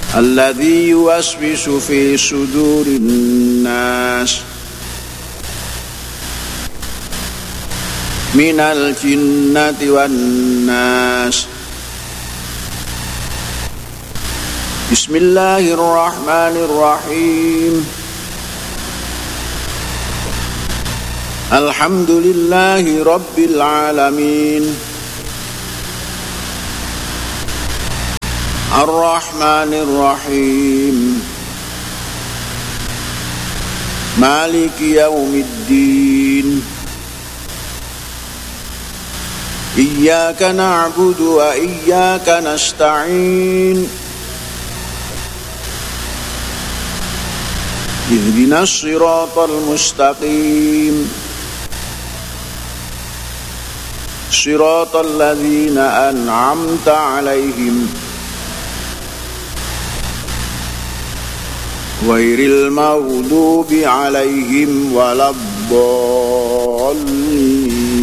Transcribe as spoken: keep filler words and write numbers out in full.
الذي يوسوس في صدور الناس من الجنة والناس. بسم الله الرحمن الرحيم. الحمد لله رب العالمين الرحمن الرحيم مالك يوم الدين. إياك نعبد وإياك نستعين. اهدنا الصراط المستقيم صراط الذين أنعمت عليهم غير المغضوب عليهم ولا الضالين.